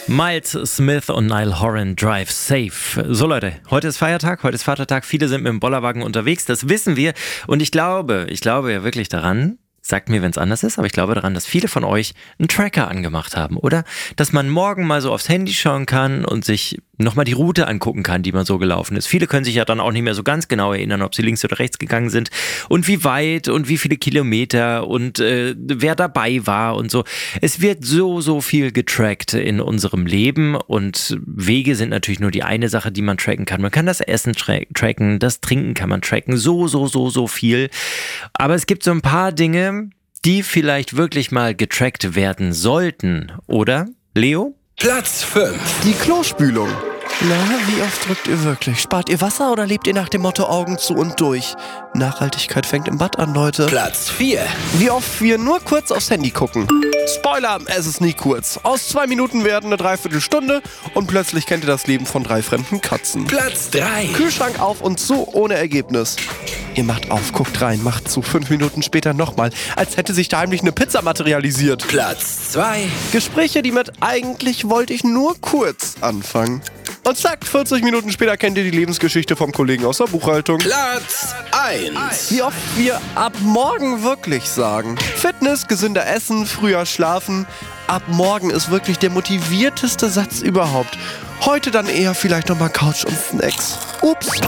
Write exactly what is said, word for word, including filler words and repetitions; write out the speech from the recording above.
Miles Smith und Niall Horan, Drive Safe. So Leute, heute ist Feiertag, heute ist Vatertag, viele sind mit dem Bollerwagen unterwegs, das wissen wir. Und ich glaube, ich glaube ja wirklich daran, sagt mir, wenn es anders ist, aber ich glaube daran, dass viele von euch einen Tracker angemacht haben, oder? Dass man morgen mal so aufs Handy schauen kann und sich nochmal die Route angucken kann, die man so gelaufen ist. Viele können sich ja dann auch nicht mehr so ganz genau erinnern, ob sie links oder rechts gegangen sind und wie weit und wie viele Kilometer und äh, wer dabei war und so. Es wird so, so viel getrackt in unserem Leben und Wege sind natürlich nur die eine Sache, die man tracken kann. Man kann das Essen tra- tracken, das Trinken kann man tracken, so, so, so, so viel. Aber es gibt so ein paar Dinge, die vielleicht wirklich mal getrackt werden sollten, oder? Leo? Platz fünf. Die Klospülung. Na, wie oft drückt ihr wirklich? Spart ihr Wasser oder lebt ihr nach dem Motto Augen zu und durch? Nachhaltigkeit fängt im Bad an, Leute. Platz vier. Wie oft wir nur kurz aufs Handy gucken. Spoiler, es ist nie kurz. Aus zwei Minuten werden eine Dreiviertelstunde und plötzlich kennt ihr das Leben von drei fremden Katzen. Platz drei. Kühlschrank auf und zu, ohne Ergebnis. Ihr macht auf, guckt rein, macht zu, fünf Minuten später nochmal, als hätte sich da heimlich eine Pizza materialisiert. Platz zwei. Gespräche, die mit eigentlich wollte ich nur kurz anfangen. Und zack, vierzig Minuten später kennt ihr die Lebensgeschichte vom Kollegen aus der Buchhaltung. Platz eins. Wie oft wir ab morgen wirklich sagen. Fitness, gesünder essen, früher schlafen. Ab morgen ist wirklich der motivierteste Satz überhaupt. Heute dann eher vielleicht nochmal Couch und Snacks. Ups.